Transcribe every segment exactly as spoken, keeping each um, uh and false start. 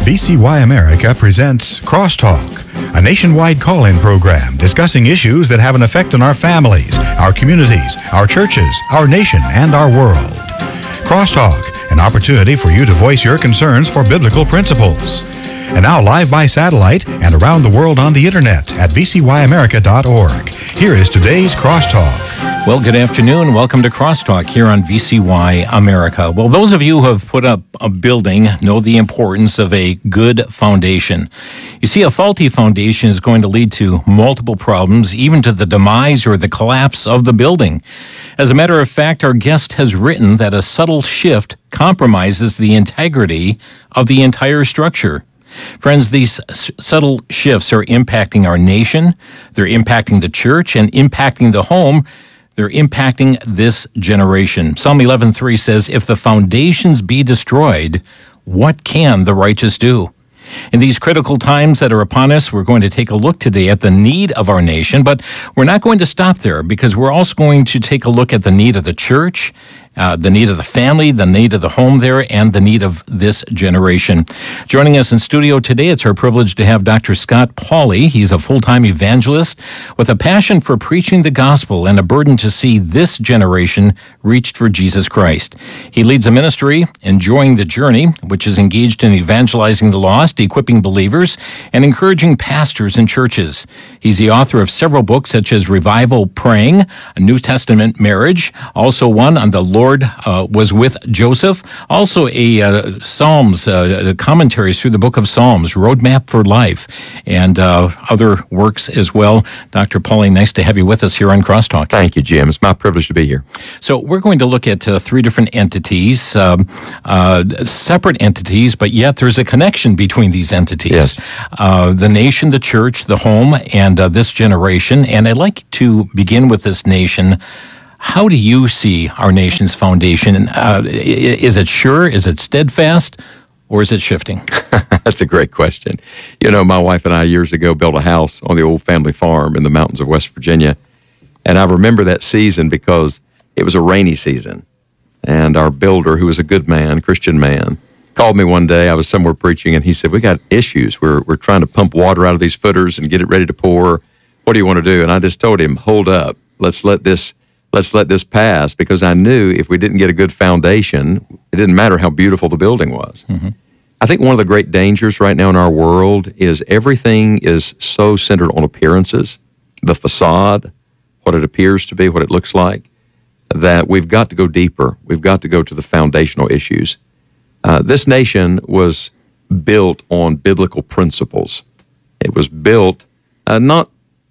V C Y America presents Crosstalk, a nationwide call-in program discussing issues that have an effect on our families, our communities, our churches, our nation, and our world. Crosstalk, an opportunity for you to voice your concerns for biblical principles. And now live by satellite and around the world on the internet at v c y america dot org. Here is today's Crosstalk. Well, good afternoon. Welcome to Crosstalk here on V C Y America. Well, those of you who have put up a building know the importance of a good foundation. You see, a faulty foundation is going to lead to multiple problems, even to the demise or the collapse of the building. As a matter of fact, our guest has written that a subtle shift compromises the integrity of the entire structure. Friends, these s- subtle shifts are impacting our nation, they're impacting the church, and impacting the home. They're impacting this generation. Psalm eleven three says, "If the foundations be destroyed, what can the righteous do?" In these critical times that are upon us, we're going to take a look today at the need of our nation, but we're not going to stop there because we're also going to take a look at the need of the church, uh, the need of the family, the need of the home there, and the need of this generation. Joining us in studio today, it's our privilege to have Doctor Scott Pauley. He's a full-time evangelist with a passion for preaching the gospel and a burden to see this generation reached for Jesus Christ. He leads a ministry, Enjoying the Journey, which is engaged in evangelizing the lost, equipping believers, and encouraging pastors and churches. He's the author of several books such as Revival Praying, a New Testament Marriage, also one on the Lord uh, was with Joseph, also a uh, Psalms, uh, commentaries through the book of Psalms, Roadmap for Life, and uh, other works as well. Doctor Pauley, nice to have you with us here on Crosstalk. Thank you, Jim. It's my privilege to be here. So we're going to look at uh, three different entities, um, uh, separate entities, but yet there's a connection between these entities. Yes. Uh, the nation, the church, the home, and uh, this generation. And I'd like to begin with this nation. How do you see our nation's foundation? Uh, is it sure? Is it steadfast? Or is it shifting? That's a great question. You know, my wife and I years ago built a house on the old family farm in the mountains of West Virginia. And I remember that season because it was a rainy season. And our builder, who was a good man, Christian man, called me one day. I was somewhere preaching, and he said, "We got issues. We're we're trying to pump water out of these footers and get it ready to pour. What do you want to do?" And I just told him, "Hold up. Let's let this let's let this pass," because I knew if we didn't get a good foundation, it didn't matter how beautiful the building was. Mm-hmm. I think one of the great dangers right now in our world is everything is so centered on appearances, the facade, what it appears to be, what it looks like, that we've got to go deeper. We've got to go to the foundational issues. Uh, this nation was built on biblical principles. It was built uh, not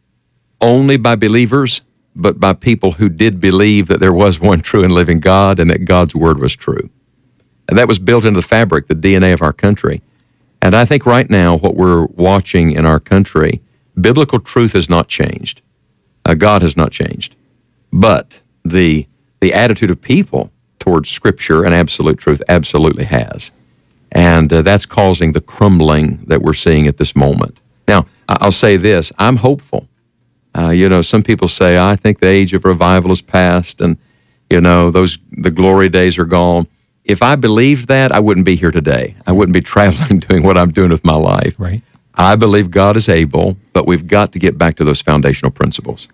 only by believers, but by people who did believe that there was one true and living God and that God's word was true. And that was built into the fabric, the D N A of our country. And I think right now what we're watching in our country, biblical truth has not changed. Uh, God has not changed. But the the attitude of people towards Scripture and absolute truth absolutely has. And uh, that's causing the crumbling that we're seeing at this moment. Now, I'll say this, I'm hopeful. Uh, you know, some people say, I think the age of revival is past and, you know, those the glory days are gone. If I believed that, I wouldn't be here today. I wouldn't be traveling doing what I'm doing with my life. Right. I believe God is able, but we've got to get back to those foundational principles.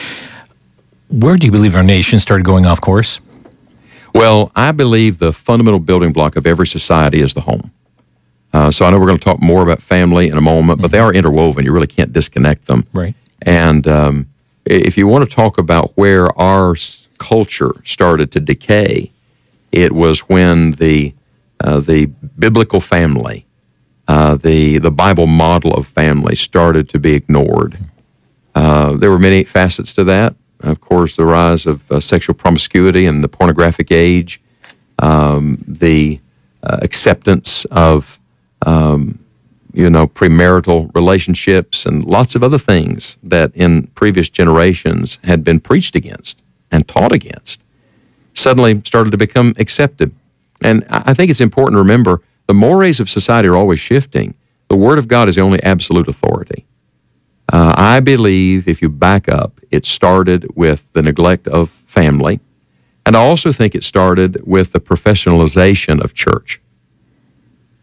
Where do you believe our nation started going off course? Well, I believe the fundamental building block of every society is the home. Uh, so I know we're going to talk more about family in a moment, but they are interwoven. You really can't disconnect them. Right. And um, if you want to talk about where our culture started to decay, it was when the uh, the biblical family, uh, the the Bible model of family started to be ignored. Uh, there were many facets to that. Of course, the rise of uh, sexual promiscuity and the pornographic age, um, the uh, acceptance of, um, you know, premarital relationships and lots of other things that in previous generations had been preached against and taught against, suddenly started to become accepted. And I think it's important to remember the mores of society are always shifting. The Word of God is the only absolute authority. Uh, I believe if you back up, it started with the neglect of family, and I also think it started with the professionalization of church. I,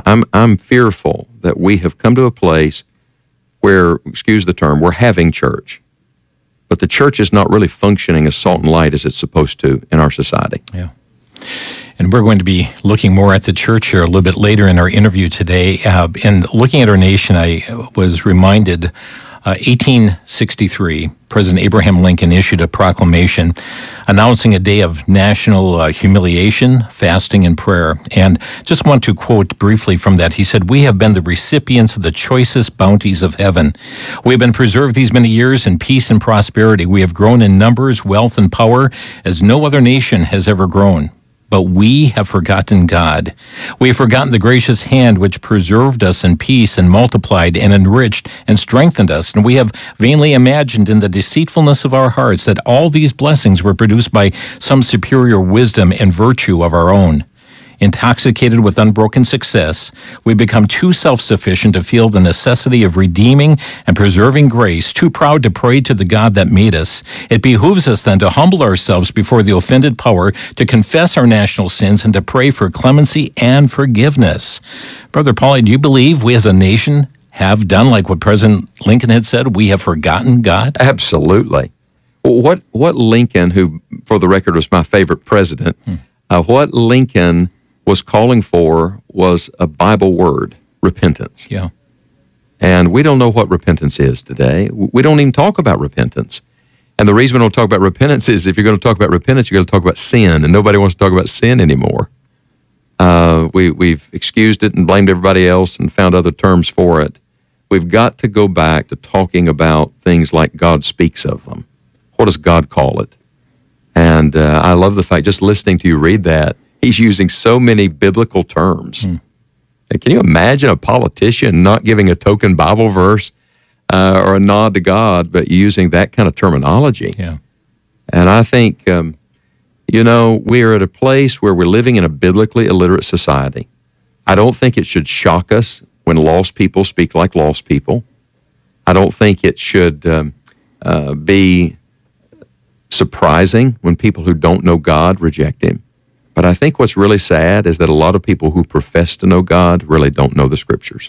I'm I'm fearful that we have come to a place where, excuse the term, we're having church, but the church is not really functioning as salt and light as it's supposed to in our society. Yeah. And we're going to be looking more at the church here a little bit later in our interview today. Uh, and looking at our nation, I was reminded, uh, eighteen sixty-three, President Abraham Lincoln issued a proclamation announcing a day of national uh, humiliation, fasting, and prayer. And just want to quote briefly from that. He said, "We have been the recipients of the choicest bounties of heaven. We have been preserved these many years in peace and prosperity. We have grown in numbers, wealth, and power as no other nation has ever grown. But we have forgotten God. We have forgotten the gracious hand which preserved us in peace and multiplied and enriched and strengthened us. And we have vainly imagined in the deceitfulness of our hearts that all these blessings were produced by some superior wisdom and virtue of our own. Intoxicated with unbroken success, we become too self-sufficient to feel the necessity of redeeming and preserving grace, too proud to pray to the God that made us. It behooves us then to humble ourselves before the offended power, to confess our national sins, and to pray for clemency and forgiveness." Brother Pauly, do you believe we as a nation have done like what President Lincoln had said? We have forgotten God? Absolutely. What, what Lincoln, who, for the record, was my favorite president, hmm. uh, what Lincoln was calling for was a Bible word, repentance. Yeah. And we don't know what repentance is today. We don't even talk about repentance. And the reason we don't talk about repentance is if you're going to talk about repentance, you're going to talk about sin, and nobody wants to talk about sin anymore. Uh, we, we've excused it and blamed everybody else and found other terms for it. We've got to go back to talking about things like God speaks of them. What does God call it? And uh, I love the fact, just listening to you read that, he's using so many biblical terms. Hmm. Can you imagine a politician not giving a token Bible verse uh, or a nod to God, but using that kind of terminology? Yeah. And I think, um, you know, we are at a place where we're living in a biblically illiterate society. I don't think it should shock us when lost people speak like lost people. I don't think it should um, uh, be surprising when people who don't know God reject Him. But I think what's really sad is that a lot of people who profess to know God really don't know the Scriptures.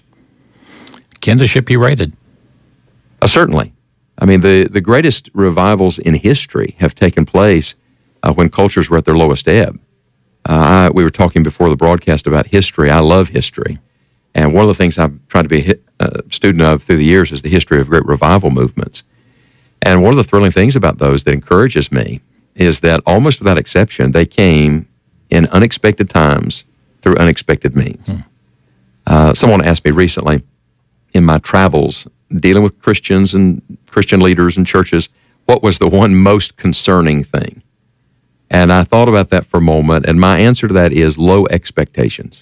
Can the ship be righted? Uh, certainly. I mean, the, the greatest revivals in history have taken place uh, when cultures were at their lowest ebb. Uh, I, we were talking before the broadcast about history. I love history. And one of the things I've tried to be a uh, student of through the years is the history of great revival movements. And one of the thrilling things about those that encourages me is that almost without exception, they came in unexpected times through unexpected means. Hmm. Uh, someone asked me recently in my travels dealing with Christians and Christian leaders and churches, what was the one most concerning thing? And I thought about that for a moment, and my answer to that is low expectations.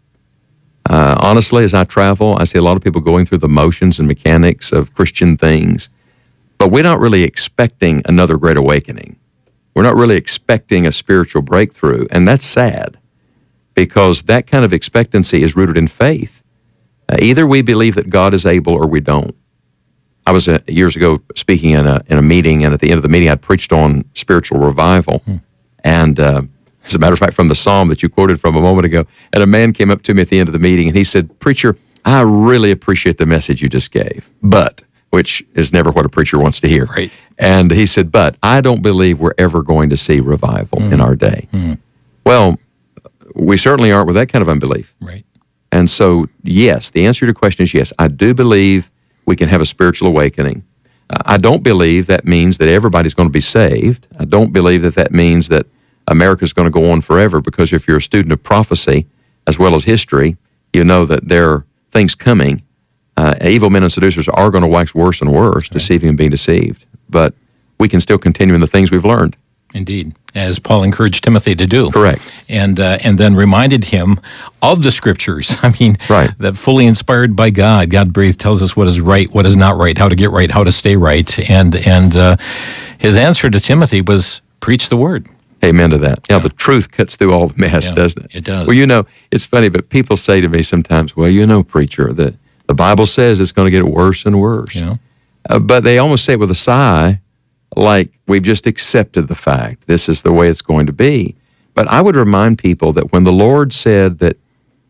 Uh, honestly, as I travel, I see a lot of people going through the motions and mechanics of Christian things, but we're not really expecting another great awakening. We're not really expecting a spiritual breakthrough, and that's sad because that kind of expectancy is rooted in faith. Uh, either we believe that God is able or we don't. I was uh, years ago speaking in a, in a meeting, and at the end of the meeting, I preached on spiritual revival. Hmm. And uh, as a matter of fact, from the psalm that you quoted from a moment ago, and a man came up to me at the end of the meeting, and he said, "Preacher, I really appreciate the message you just gave, but..." which is never what a preacher wants to hear. Right. And he said, "But I don't believe we're ever going to see revival mm. in our day." Mm. Well, we certainly aren't with that kind of unbelief. Right. And so, yes, the answer to your question is yes. I do believe we can have a spiritual awakening. I don't believe that means that everybody's going to be saved. I don't believe that that means that America's going to go on forever, because if you're a student of prophecy as well as history, you know that there are things coming. Uh, evil men and seducers are going to wax worse and worse, right, deceiving and being deceived. But we can still continue in the things we've learned. Indeed, as Paul encouraged Timothy to do. Correct. And uh, and then reminded him of the Scriptures. I mean, right, that fully inspired by God. God breathed tells us what is right, what is not right, how to get right, how to stay right. And, and uh, his answer to Timothy was, preach the word. Amen to that. Yeah, yeah. The truth cuts through all the mess, yeah, doesn't it? It does. Well, you know, it's funny, but people say to me sometimes, well, you know, preacher, the, the Bible says it's going to get worse and worse. Yeah. Uh, but they almost say it with a sigh, like we've just accepted the fact this is the way it's going to be. But I would remind people that when the Lord said that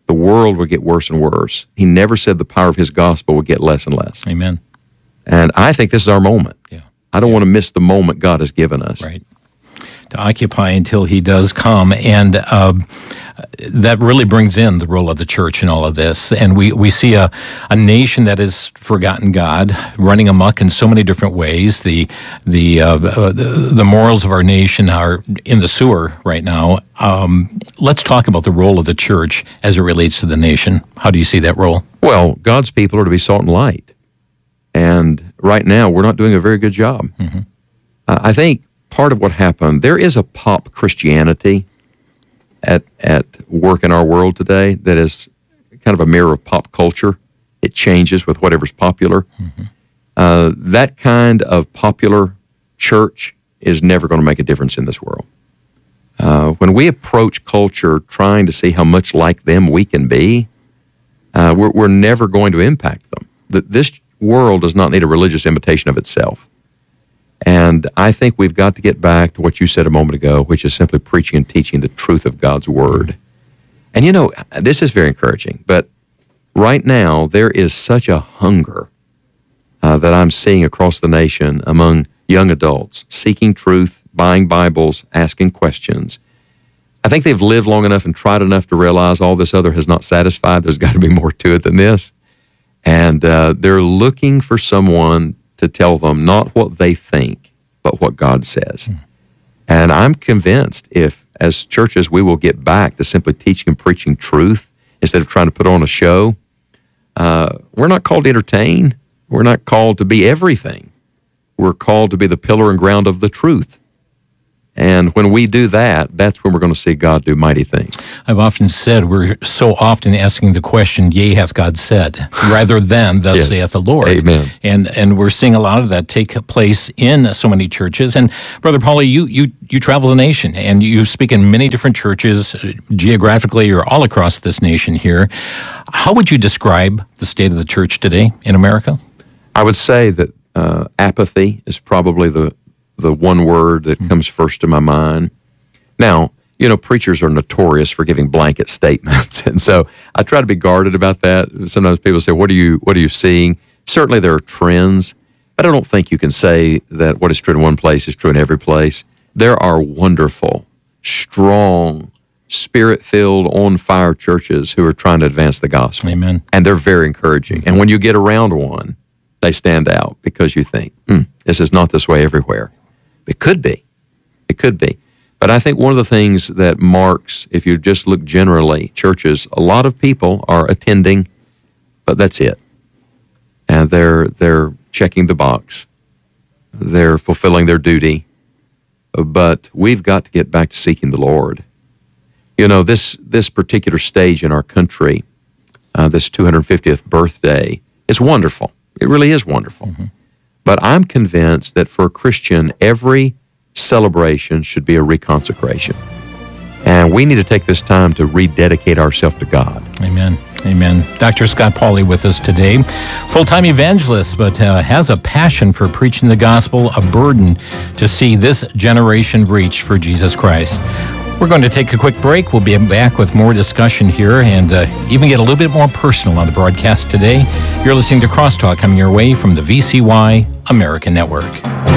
the world would get worse and worse. He never said the power of his gospel would get less and less. Amen. And I think this is our moment. Yeah. I don't want to miss the moment God has given us. Right. To occupy until he does come. And uh, that really brings in the role of the church in all of this. And we, we see a, a nation that has forgotten God, running amok in so many different ways. The the uh, uh, the, the morals of our nation are in the sewer right now. Um, let's talk about the role of the church as it relates to the nation. How do you see that role? Well, God's people are to be salt and light. And right now, we're not doing a very good job. Mm-hmm. Uh, I think part of what happened, there is a pop Christianity at at work in our world today that is kind of a mirror of pop culture. It changes with whatever's popular. Mm-hmm. Uh, that kind of popular church is never going to make a difference in this world. Uh, when we approach culture trying to see how much like them we can be, uh, we're, we're never going to impact them. The, this world does not need a religious imitation of itself. And I think we've got to get back to what you said a moment ago, which is simply preaching and teaching the truth of God's Word. And you know, this is very encouraging, but right now there is such a hunger uh, that I'm seeing across the nation among young adults, seeking truth, buying Bibles, asking questions. I think they've lived long enough and tried enough to realize all this other has not satisfied. There's got to be more to it than this. And uh, they're looking for someone to tell them not what they think, but what God says. Mm. And I'm convinced if, as churches, we will get back to simply teaching and preaching truth instead of trying to put on a show, uh, we're not called to entertain. We're not called to be everything. We're called to be the pillar and ground of the truth. And when we do that, that's when we're going to see God do mighty things. I've often said we're so often asking the question, yea, hath God said, rather than thus Yes. saith the Lord. Amen. And and we're seeing a lot of that take place in so many churches. And Brother Paulie, you, you, you travel the nation and you speak in many different churches uh, geographically or all across this nation here. How would you describe the state of the church today in America? I would say that uh, apathy is probably the the one word that comes first to my mind. Now, you know, preachers are notorious for giving blanket statements, and so I try to be guarded about that. Sometimes people say, what are you, what are you seeing? Certainly there are trends, but I don't think you can say that what is true in one place is true in every place. There are wonderful, strong, spirit-filled, on-fire churches who are trying to advance the gospel. Amen. And they're very encouraging. And when you get around one, they stand out because you think, hmm, this is not this way everywhere. It could be. It could be. But I think one of the things that marks, if you just look generally, churches, a lot of people are attending, but that's it. And they're they're checking the box. They're fulfilling their duty. But we've got to get back to seeking the Lord. You know, this, this particular stage in our country, uh, this two hundred fiftieth birthday, is wonderful. It really is wonderful. Mm-hmm. But I'm convinced that for a Christian, every celebration should be a reconsecration. And we need to take this time to rededicate ourselves to God. Amen. Amen. Doctor Scott Paulie with us today. Full-time evangelist, but uh, has a passion for preaching the gospel, a burden to see this generation reach for Jesus Christ. We're going to take a quick break. We'll be back with more discussion here and uh, even get a little bit more personal on the broadcast today. You're listening to Crosstalk coming your way from the V C Y American Network.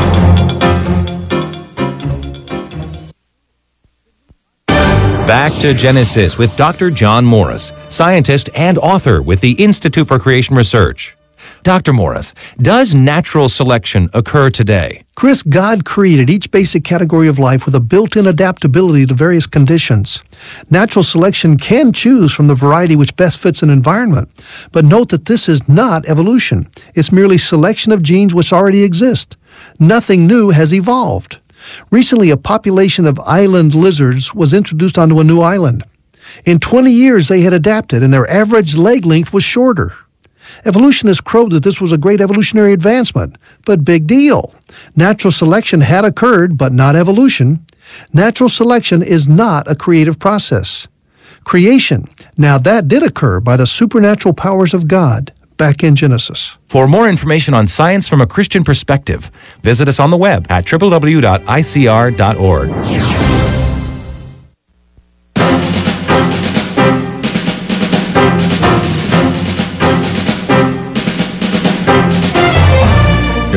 Back to Genesis with Doctor John Morris, scientist and author with the Institute for Creation Research. Doctor Morris, does natural selection occur today? Chris, God created each basic category of life with a built-in adaptability to various conditions. Natural selection can choose from the variety which best fits an environment, but note that this is not evolution. It's merely selection of genes which already exist. Nothing new has evolved. Recently, a population of island lizards was introduced onto a new island. In twenty years, they had adapted, and their average leg length was shorter. Evolutionists crowed that this was a great evolutionary advancement, but big deal. Natural selection had occurred, but not evolution. Natural selection is not a creative process. Creation, now that did occur by the supernatural powers of God, back in Genesis. For more information on science from a Christian perspective, visit us on the web at w w w dot i c r dot org.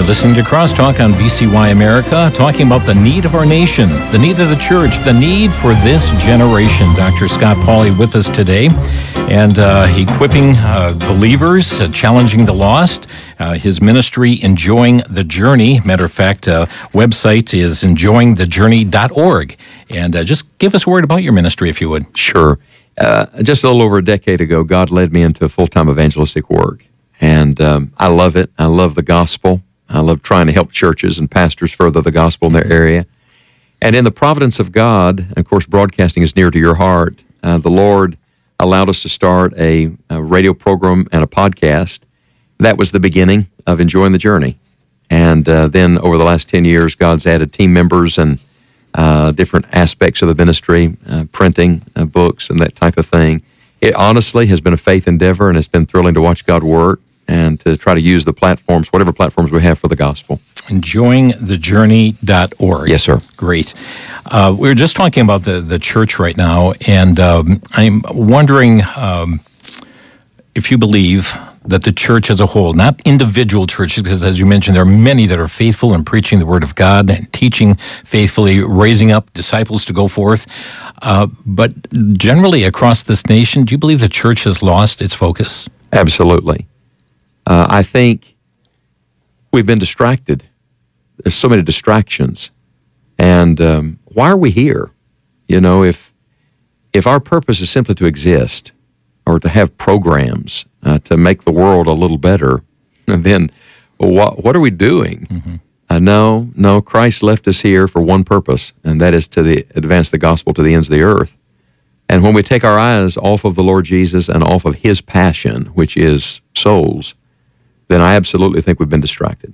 listening to Crosstalk on V C Y America, talking about the need of our nation, the need of the church, the need for this generation. Doctor Scott Pauley with us today, and uh, equipping uh, believers, uh, challenging the lost. Uh, his ministry, Enjoying the Journey. Matter of fact, uh, website is enjoying the journey dot org. And uh, just give us a word about your ministry, if you would. Sure. Uh, just a little over a decade ago, God led me into full-time evangelistic work. And um, I love it. I love the gospel. I love trying to help churches and pastors further the gospel in their area. And in the providence of God, and of course, broadcasting is near to your heart, uh, the Lord allowed us to start a, a radio program and a podcast. That was the beginning of Enjoying the Journey. And uh, then over the last ten years, God's added team members and uh, different aspects of the ministry, uh, printing uh, books and that type of thing. It honestly has been a faith endeavor, and it's been thrilling to watch God work and to try to use the platforms, whatever platforms we have for the gospel. enjoying the journey dot org. Yes, sir. Great. Uh, we were just talking about the, the church right now, and um, I'm wondering um, if you believe that the church as a whole, not individual churches, because as you mentioned, there are many that are faithful in preaching the word of God and teaching faithfully, raising up disciples to go forth. Uh, but generally across this nation, do you believe the church has lost its focus? Absolutely. Uh, I think we've been distracted. There's so many distractions. And um, why are we here? You know, if if our purpose is simply to exist or to have programs uh, to make the world a little better, then what, what are we doing? Mm-hmm. Uh, no, no, Christ left us here for one purpose, and that is to the, advance the gospel to the ends of the earth. And when we take our eyes off of the Lord Jesus and off of his passion, which is souls, then I absolutely think we've been distracted.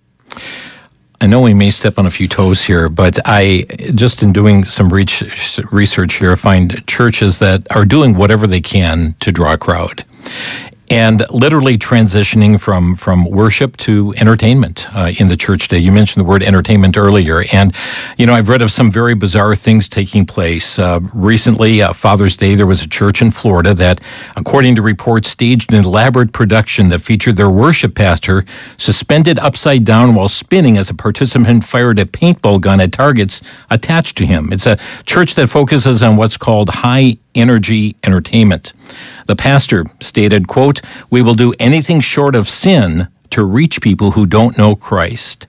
I know we may step on a few toes here, but I, just in doing some reach, research here, find churches that are doing whatever they can to draw a crowd. And literally transitioning from, from worship to entertainment uh, in the church today. You mentioned the word entertainment earlier. And, you know, I've read of some very bizarre things taking place. Uh, recently, uh, Father's Day, there was a church in Florida that, according to reports, staged an elaborate production that featured their worship pastor suspended upside down while spinning as a participant fired a paintball gun at targets attached to him. It's a church that focuses on what's called high energy entertainment. The pastor stated, quote, "We will do anything short of sin to reach people who don't know Christ."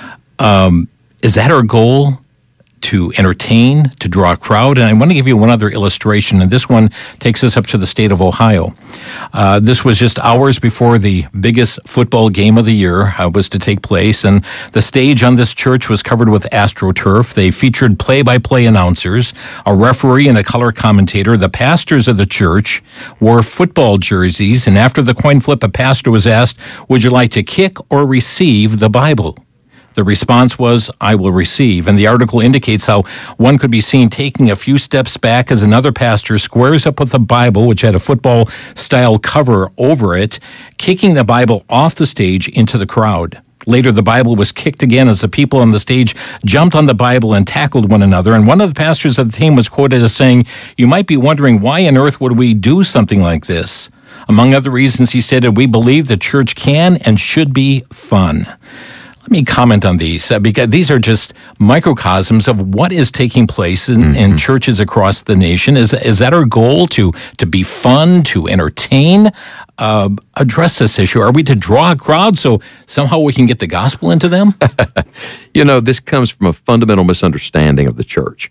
Um, is that our goal? To entertain, to draw a crowd? And I want to give you one other illustration, and this one takes us up to the state of Ohio. Uh, this was just hours before the biggest football game of the year uh, was to take place, and the stage on this church was covered with AstroTurf. They featured play-by-play announcers, a referee, and a color commentator. The pastors of the church wore football jerseys, and after the coin flip, a pastor was asked, "Would you like to kick or receive the Bible?" The response was, "I will receive." And the article indicates how one could be seen taking a few steps back as another pastor squares up with the Bible, which had a football-style cover over it, kicking the Bible off the stage into the crowd. Later, the Bible was kicked again as the people on the stage jumped on the Bible and tackled one another. And one of the pastors of the team was quoted as saying, "You might be wondering, why on earth would we do something like this?" Among other reasons, he stated, "We believe the church can and should be fun." Let me comment on these, uh, because these are just microcosms of what is taking place in, mm-hmm. in churches across the nation. Is is that our goal, to to be fun, to entertain? Uh, address this issue. Are we to draw a crowd so somehow we can get the gospel into them? You know, this comes from a fundamental misunderstanding of the church.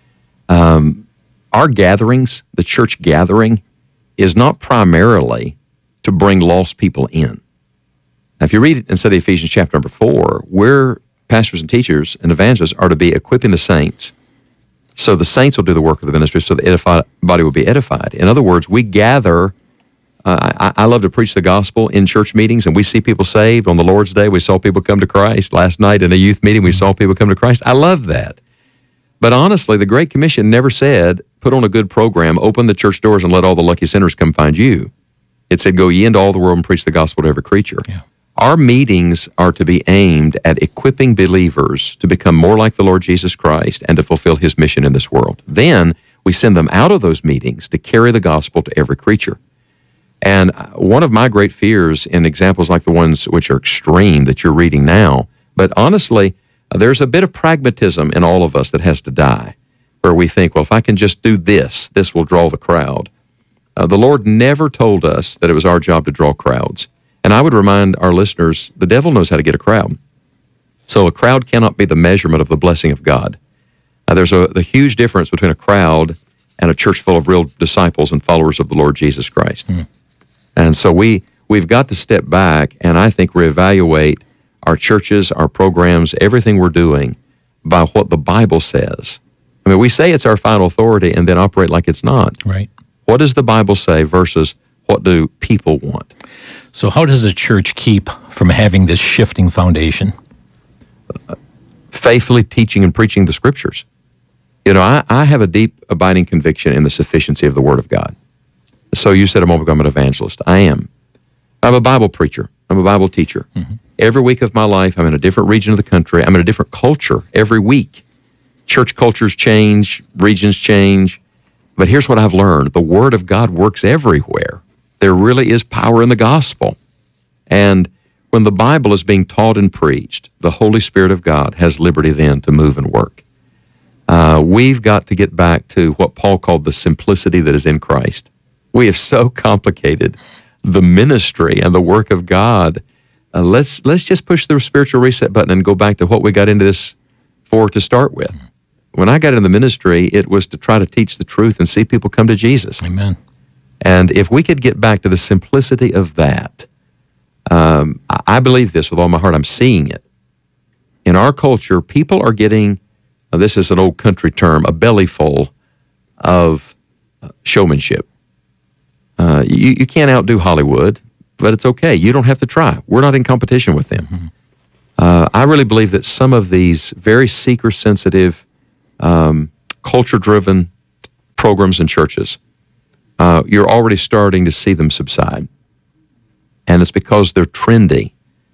Um, our gatherings, the church gathering, is not primarily to bring lost people in. Now, if you read it in study Ephesians chapter number four, we're pastors and teachers and evangelists are to be equipping the saints, so the saints will do the work of the ministry, so the edified body will be edified. In other words, we gather. Uh, I, I love to preach the gospel in church meetings, and we see people saved. On the Lord's Day, we saw people come to Christ. Last night in a youth meeting, we saw people come to Christ. I love that. But honestly, the Great Commission never said, put on a good program, open the church doors, and let all the lucky sinners come find you. It said, go ye into all the world and preach the gospel to every creature. Yeah. Our meetings are to be aimed at equipping believers to become more like the Lord Jesus Christ and to fulfill his mission in this world. Then we send them out of those meetings to carry the gospel to every creature. And one of my great fears in examples like the ones which are extreme that you're reading now, but honestly, there's a bit of pragmatism in all of us that has to die, where we think, well, if I can just do this, this will draw the crowd. Uh, the Lord never told us that it was our job to draw crowds. And I would remind our listeners, the devil knows how to get a crowd. So a crowd cannot be the measurement of the blessing of God. Uh, there's a, a huge difference between a crowd and a church full of real disciples and followers of the Lord Jesus Christ. Mm. And so we, we've got to step back and I think reevaluate our churches, our programs, everything we're doing by what the Bible says. I mean, we say it's our final authority and then operate like it's not. Right. What does the Bible say versus what do people want? So how does a church keep from having this shifting foundation? Uh, faithfully teaching and preaching the Scriptures. You know, I, I have a deep, abiding conviction in the sufficiency of the Word of God. So you said a moment ago I'm an evangelist. I am. I'm a Bible preacher. I'm a Bible teacher. Mm-hmm. Every week of my life, I'm in a different region of the country. I'm in a different culture every week. Church cultures change, regions change. But here's what I've learned. The Word of God works everywhere. There really is power in the gospel. And when the Bible is being taught and preached, the Holy Spirit of God has liberty then to move and work. Uh, we've got to get back to what Paul called the simplicity that is in Christ. We have so complicated the ministry and the work of God. Uh, let's let's just push the spiritual reset button and go back to what we got into this for to start with. When I got into the ministry, it was to try to teach the truth and see people come to Jesus. Amen. And if we could get back to the simplicity of that, um, I, I believe this with all my heart. I'm seeing it. In our culture, people are getting, uh, this is an old country term, a belly full of uh, showmanship. Uh, you, you can't outdo Hollywood, but it's okay. You don't have to try. We're not in competition with them. Mm-hmm. Uh, I really believe that some of these very seeker-sensitive, um, culture-driven programs and churches, uh, you're already starting to see them subside. And it's because they're trendy.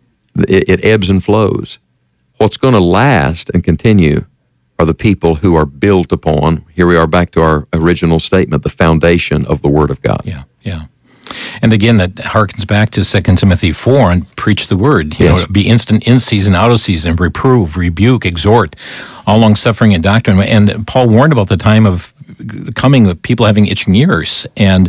It, it ebbs and flows. What's going to last and continue are the people who are built upon, here we are back to our original statement, the foundation of the Word of God. Yeah, yeah. And again, that harkens back to Second Timothy four and preach the word. You Yes. know, be instant in season, out of season, reprove, rebuke, exhort, all long suffering and doctrine. And Paul warned about the time of coming of people having itching ears. And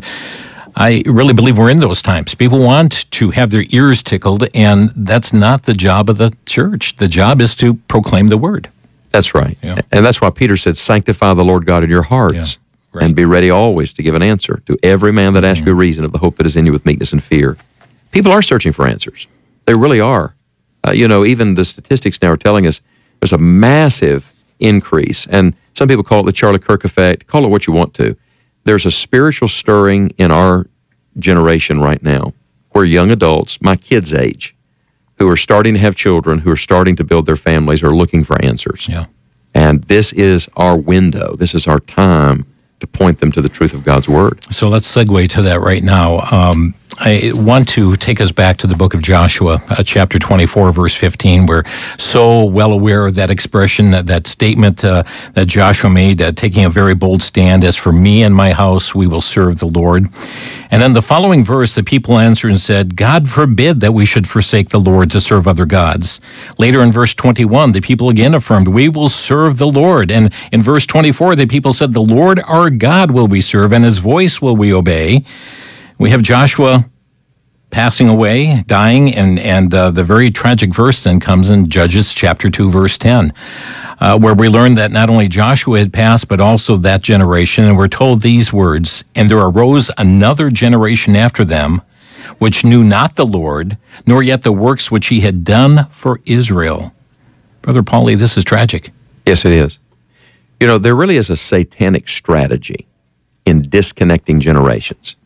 I really believe we're in those times. People want to have their ears tickled, and that's not the job of the church. The job is to proclaim the word. That's right. Yeah. And that's why Peter said, sanctify the Lord God in your hearts. Yeah. Right. And be ready always to give an answer to every man that asks you a reason of the hope that is in you with meekness and fear. People are searching for answers. They really are. Uh, you know, even the statistics now are telling us there's a massive increase. And some people call it the Charlie Kirk effect. Call it what you want to. There's a spiritual stirring in our generation right now where young adults, my kids' age, who are starting to have children, who are starting to build their families, are looking for answers. Yeah. And this is our window. This is our time to point them to the truth of God's Word. So let's segue to that right now. Um, I want to take us back to the book of Joshua, uh, chapter twenty-four, verse fifteen. We're so well aware of that expression, that, that statement uh, that Joshua made, uh, taking a very bold stand, as for me and my house, we will serve the Lord. And then the following verse, the people answered and said, God forbid that we should forsake the Lord to serve other gods. Later in verse twenty-one, the people again affirmed, we will serve the Lord. And in verse twenty-four, the people said, the Lord our God will we serve, and his voice will we obey. We have Joshua passing away, dying, and, and uh, the very tragic verse then comes in Judges chapter two, verse ten, uh, where we learn that not only Joshua had passed, but also that generation, and we're told these words, and there arose another generation after them, which knew not the Lord, nor yet the works which he had done for Israel. Brother Paulie, this is tragic. Yes, it is. You know, there really is a satanic strategy in disconnecting generations.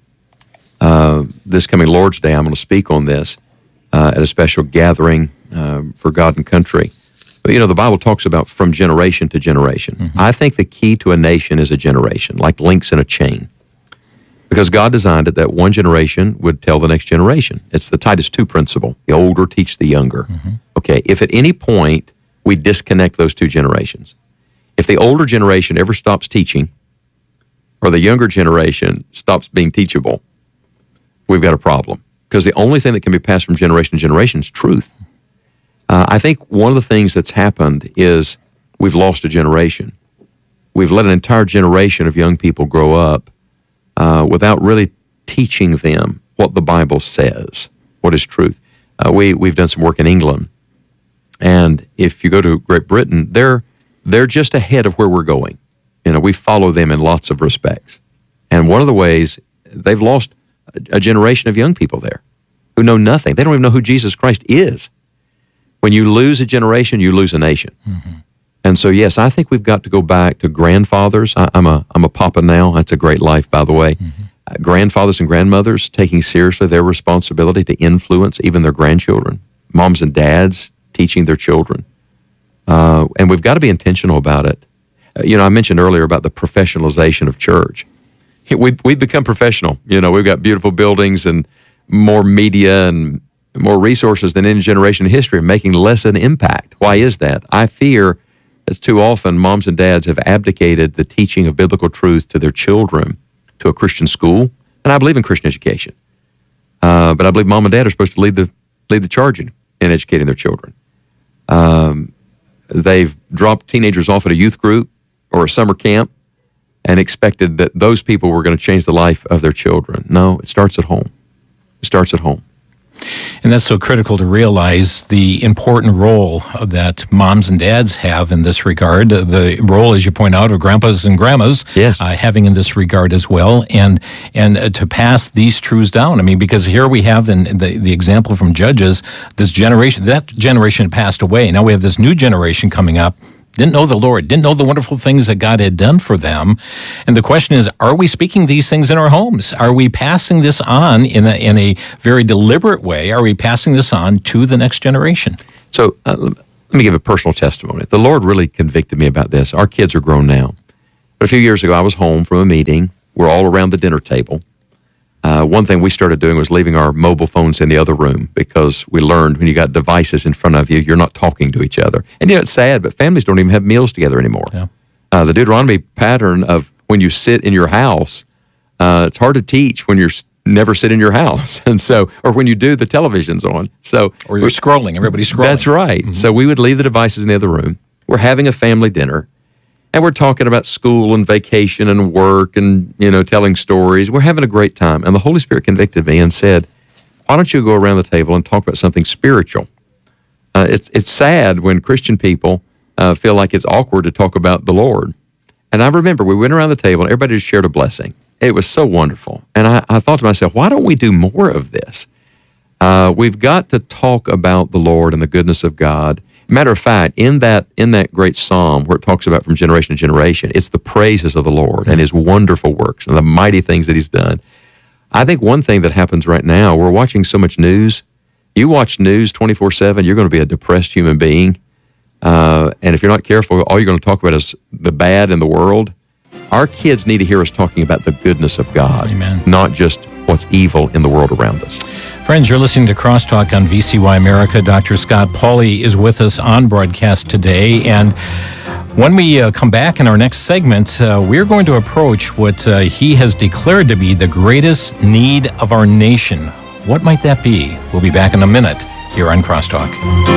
Uh, this coming Lord's Day, I'm going to speak on this uh, at a special gathering uh, for God and country. But, you know, the Bible talks about from generation to generation. Mm-hmm. I think the key to a nation is a generation, like links in a chain. Because God designed it that one generation would tell the next generation. It's the Titus two principle. The older teach the younger. Mm-hmm. Okay, if at any point we disconnect those two generations, if the older generation ever stops teaching or the younger generation stops being teachable, we've got a problem. Because the only thing that can be passed from generation to generation is truth. Uh, I think one of the things that's happened is we've lost a generation. We've let an entire generation of young people grow up uh, without really teaching them what the Bible says, what is truth. Uh, we, we've done some work in England, and if you go to Great Britain, they're, they're just ahead of where we're going. You know, we follow them in lots of respects. And one of the ways, they've lost a, a generation of young people there who know nothing. They don't even know who Jesus Christ is. When you lose a generation, you lose a nation. Mm-hmm. And so, yes, I think we've got to go back to grandfathers. I, I'm a I'm a papa now. That's a great life, by the way. Mm-hmm. Uh, grandfathers and grandmothers taking seriously their responsibility to influence even their grandchildren. Moms and dads teaching their children. Uh, and we've got to be intentional about it. Uh, you know, I mentioned earlier about the professionalization of church. We, we've become professional. You know, we've got beautiful buildings and more media and more resources than any generation in history, making less an impact. Why is that? I fear that too often moms and dads have abdicated the teaching of biblical truth to their children, to a Christian school, and I believe in Christian education. Uh, but I believe mom and dad are supposed to lead the lead the charge in, in educating their children. Um, they've dropped teenagers off at a youth group or a summer camp and expected that those people were going to change the life of their children. No, it starts at home. It starts at home. And that's so critical to realize the important role that moms and dads have in this regard. The role, as you point out, of grandpas and grandmas yes. uh, having in this regard as well, and and uh, to pass these truths down. I mean, because here we have in the the example from Judges, this generation that generation passed away. Now we have this new generation coming up. Didn't know the Lord, didn't know the wonderful things that God had done for them. And the question is, are we speaking these things in our homes? Are we passing this on in a, in a very deliberate way? Are we passing this on to the next generation? So uh, let me give a personal testimony. The Lord really convicted me about this. Our kids are grown now. But a few years ago, I was home from a meeting. We're all around the dinner table. Uh, one thing we started doing was leaving our mobile phones in the other room because we learned when you got devices in front of you, you're not talking to each other. And you know, it's sad, but families don't even have meals together anymore. Yeah. Uh, the Deuteronomy pattern of when you sit in your house, uh, it's hard to teach when you're never sit in your house. And so, or when you do, the television's on. So, or you're scrolling, everybody's scrolling. That's right. Mm-hmm. So we would leave the devices in the other room. We're having a family dinner. And we're talking about school and vacation and work and, you know, telling stories. We're having a great time. And the Holy Spirit convicted me and said, why don't you go around the table and talk about something spiritual? Uh, it's it's sad when Christian people uh, feel like it's awkward to talk about the Lord. And I remember we went around the table and everybody just shared a blessing. It was so wonderful. And I, I thought to myself, why don't we do more of this? Uh, we've got to talk about the Lord and the goodness of God. Matter of fact, in that in that great psalm where it talks about from generation to generation, it's the praises of the Lord and his wonderful works and the mighty things that he's done. I think one thing that happens right now, we're watching so much news. You watch news twenty-four seven, you're going to be a depressed human being. Uh, and if you're not careful, all you're going to talk about is the bad in the world. Our kids need to hear us talking about the goodness of God, Amen. Not just what's evil in the world around us. Friends, you're listening to Crosstalk on V C Y America. Doctor Scott Pauley is with us on broadcast today. And when we uh, come back in our next segment, uh, we're going to approach what uh, he has declared to be the greatest need of our nation. What might that be? We'll be back in a minute here on Crosstalk.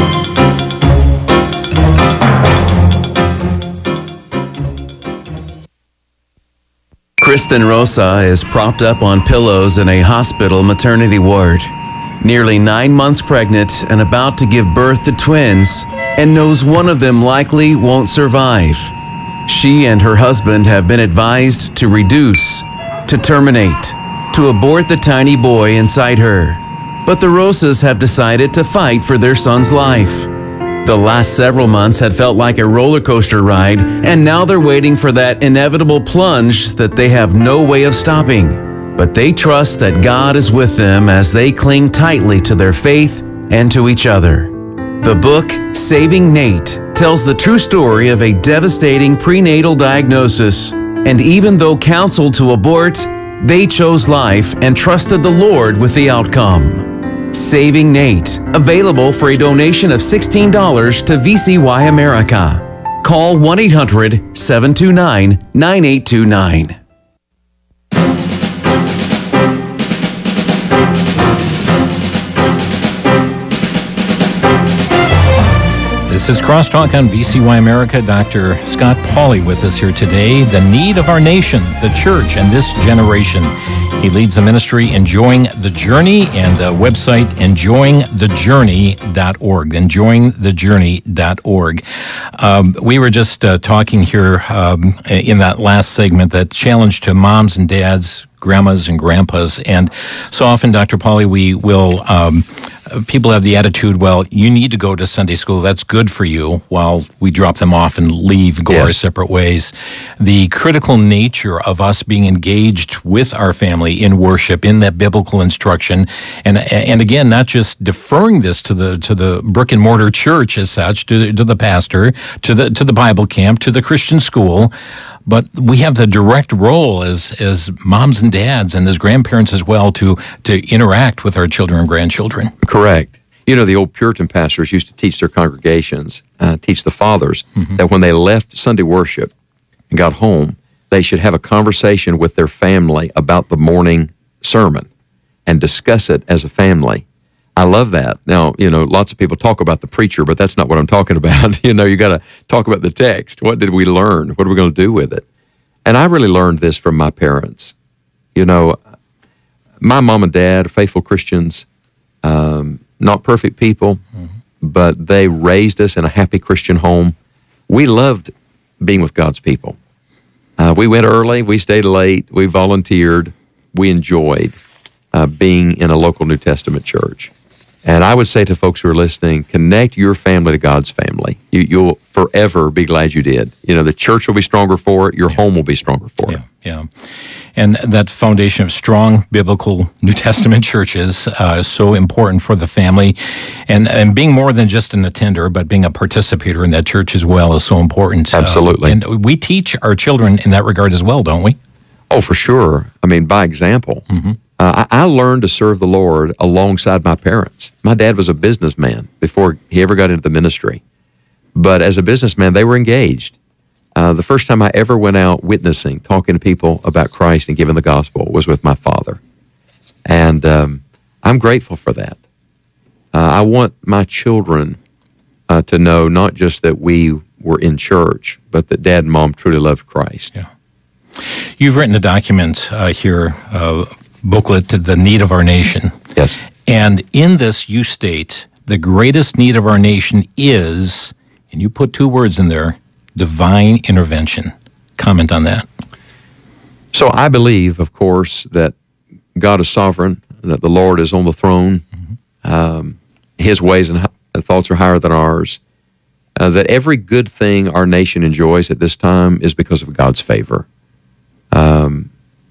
Kristen Rosa is propped up on pillows in a hospital maternity ward, nearly nine months pregnant and about to give birth to twins, and knows one of them likely won't survive. She and her husband have been advised to reduce, to terminate, to abort the tiny boy inside her. But the Rosas have decided to fight for their son's life. The last several months had felt like a roller coaster ride, and now they're waiting for that inevitable plunge that they have no way of stopping. But they trust that God is with them as they cling tightly to their faith and to each other. The book, Saving Nate, tells the true story of a devastating prenatal diagnosis. And even though counseled to abort, they chose life and trusted the Lord with the outcome. Saving Nate, available for a donation of sixteen dollars to V C Y America. Call one eight hundred, seven two nine, nine eight two nine. This is Crosstalk on V C Y America. Doctor Scott Pauley with us here today. The need of our nation, the church, and this generation. He leads the ministry Enjoying the Journey and a website enjoying the journey dot org. enjoying the journey dot org. Um, we were just uh, talking here um, in that last segment that challenge to moms and dads, grandmas and grandpas. And so often, Doctor Pauley, we will, um, people have the attitude, well, you need to go to Sunday school. That's good for you, while we drop them off and leave, go Yes. our separate ways. The critical nature of us being engaged with our family in worship, in that biblical instruction, and and again, not just deferring this to the to the brick and mortar church as such, to the, to the pastor, to the to the Bible camp, to the Christian school, but we have the direct role as as moms and dads and as grandparents as well to to interact with our children and grandchildren. Correct. You know, the old Puritan pastors used to teach their congregations, uh, teach the fathers, mm-hmm. that when they left Sunday worship and got home, they should have a conversation with their family about the morning sermon and discuss it as a family. I love that. Now, you know, lots of people talk about the preacher, but that's not what I'm talking about. You know, you got to talk about the text. What did we learn? What are we going to do with it? And I really learned this from my parents. You know, my mom and dad, faithful Christians, um, not perfect people, mm-hmm. but they raised us in a happy Christian home. We loved being with God's people. Uh, we went early, we stayed late, we volunteered, we enjoyed uh, being in a local New Testament church. And I would say to folks who are listening, connect your family to God's family. You, you'll forever be glad you did. You know, the church will be stronger for it. Your yeah. home will be stronger for yeah, it. Yeah, and that foundation of strong biblical New Testament churches uh, is so important for the family. And, and being more than just an attender, but being a participator in that church as well is so important. Absolutely. Uh, and we teach our children in that regard as well, don't we? Oh, for sure. I mean, by example. Mm-hmm. Uh, I, I learned to serve the Lord alongside my parents. My dad was a businessman before he ever got into the ministry. But as a businessman, they were engaged. Uh, the first time I ever went out witnessing, talking to people about Christ and giving the gospel was with my father. And um, I'm grateful for that. Uh, I want my children uh, to know not just that we were in church, but that Dad and Mom truly loved Christ. Yeah. You've written a document uh, here, uh, booklet, The Need of Our Nation. Yes. And in this, you state, the greatest need of our nation is, and you put two words in there, divine intervention. Comment on that. So I believe, of course, that God is sovereign, that the Lord is on the throne. Mm-hmm. Um, his ways and thoughts are higher than ours. Uh, that every good thing our nation enjoys at this time is because of God's favor. Um,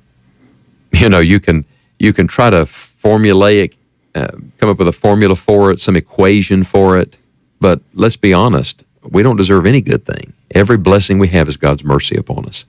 you know, you can you can try to formulaic, uh, come up with a formula for it, some equation for it, but let's be honest, we don't deserve any good thing. Every blessing we have is God's mercy upon us.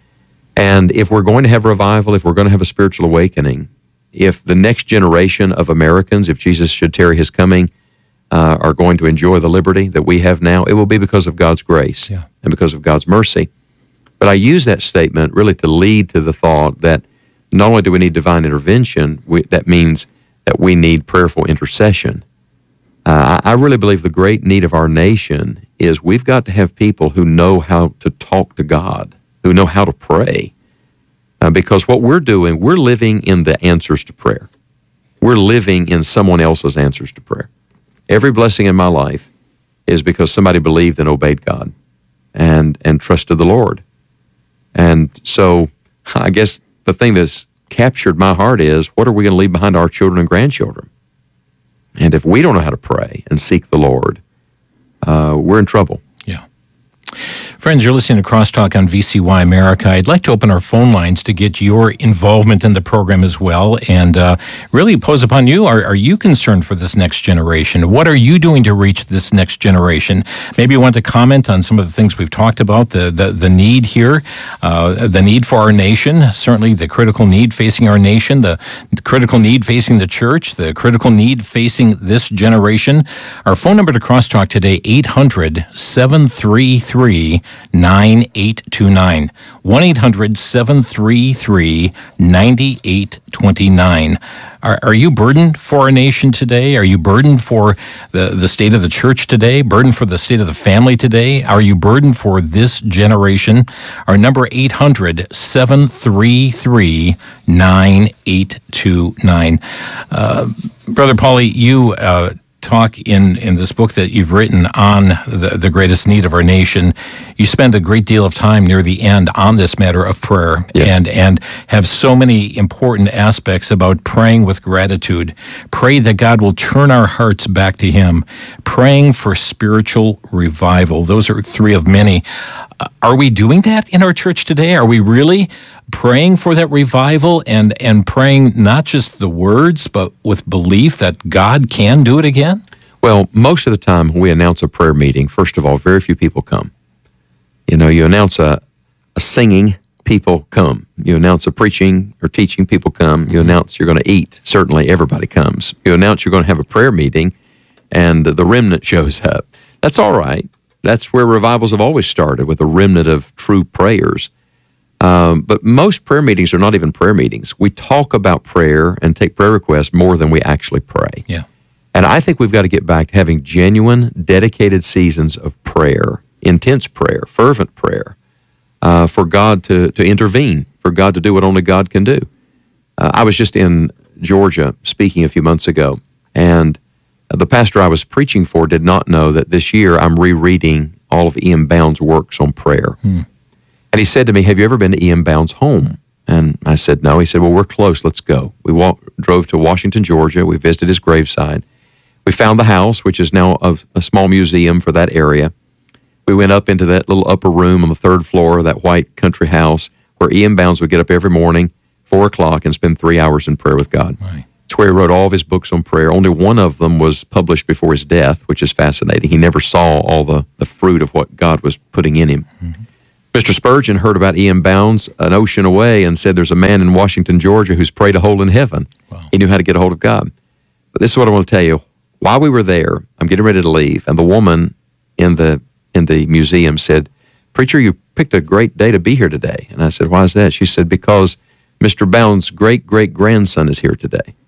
And if we're going to have revival, if we're going to have a spiritual awakening, if the next generation of Americans, if Jesus should tarry his coming, uh, are going to enjoy the liberty that we have now, it will be because of God's grace yeah. and because of God's mercy. But I use that statement really to lead to the thought that not only do we need divine intervention, we, that means that we need prayerful intercession. Uh, I, I really believe the great need of our nation is we've got to have people who know how to talk to God, who know how to pray. Uh, because what we're doing, we're living in the answers to prayer. We're living in someone else's answers to prayer. Every blessing in my life is because somebody believed and obeyed God and, and trusted the Lord. And so I guess the thing that's captured my heart is, what are we going to leave behind our children and grandchildren? And if we don't know how to pray and seek the Lord, uh, we're in trouble. Yeah. Friends, you're listening to Crosstalk on V C Y America. I'd like to open our phone lines to get your involvement in the program as well, and uh, really pose upon you, are, are you concerned for this next generation? What are you doing to reach this next generation? Maybe you want to comment on some of the things we've talked about, the the, the need here, uh, the need for our nation, certainly the critical need facing our nation, the, the critical need facing the church, the critical need facing this generation. Our phone number to Crosstalk today, eight hundred, seven three three, nine eight two nine. one eight hundred seven three three nine eight two nine. Are, are you burdened for our nation today? Are you burdened for the, the state of the church today? Burdened for the state of the family today? Are you burdened for this generation? Our number eight hundred seven three three nine eight two nine. Uh, Brother Pauly, you uh, talk in, in this book that you've written on the, the greatest need of our nation. You spend a great deal of time near the end on this matter of prayer, yes. and, and have so many important aspects about praying with gratitude. Pray that God will turn our hearts back to Him. Praying for spiritual revival. Those are three of many. Uh, are we doing that in our church today? Are we really praying for that revival and, and praying not just the words, but with belief that God can do it again? Well, most of the time when we announce a prayer meeting, first of all, very few people come. You know, you announce a, a singing, people come. You announce a preaching or teaching, people come. You announce you're going to eat, certainly everybody comes. You announce you're going to have a prayer meeting, and the remnant shows up. That's all right. That's where revivals have always started, with a remnant of true prayers. Um, but most prayer meetings are not even prayer meetings. We talk about prayer and take prayer requests more than we actually pray. Yeah. And I think we've got to get back to having genuine, dedicated seasons of prayer, intense prayer, fervent prayer, uh, for God to, to intervene, for God to do what only God can do. Uh, I was just in Georgia speaking a few months ago, and the pastor I was preaching for did not know that this year I'm rereading all of E M Bound's works on prayer. Hmm. And he said to me, have you ever been to E M Bound's home? And I said, no. He said, well, we're close. Let's go. We walked, drove to Washington, Georgia. We visited his graveside. We found the house, which is now a, a small museum for that area. We went up into that little upper room on the third floor of that white country house where E M Bounds would get up every morning, four o'clock, and spend three hours in prayer with God. Right. It's where he wrote all of his books on prayer. Only one of them was published before his death, which is fascinating. He never saw all the, the fruit of what God was putting in him. Mm-hmm. Mister Spurgeon heard about E M Bounds an ocean away and said there's a man in Washington, Georgia who's prayed a hole in heaven. Wow. He knew how to get a hold of God. But this is what I want to tell you. While we were there, I'm getting ready to leave, and the woman in the in the museum said, "Preacher, you picked a great day to be here today." And I said, "Why is that?" She said, "Because Mister Bounds' great-great-grandson is here today."